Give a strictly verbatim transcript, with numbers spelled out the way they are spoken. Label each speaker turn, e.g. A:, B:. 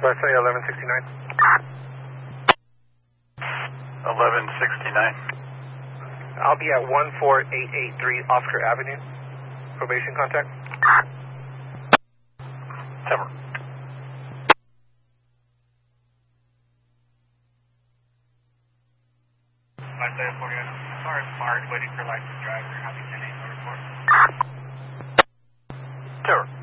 A: Let's say eleven sixty-nine.
B: eleven sixty-nine.
A: I'll be at one four eight eight three Oscar Avenue. Probation contact.
B: Cover.
C: five seven four nine. Car is parked, waiting for licensed driver. How many ten eight report?
B: Cover.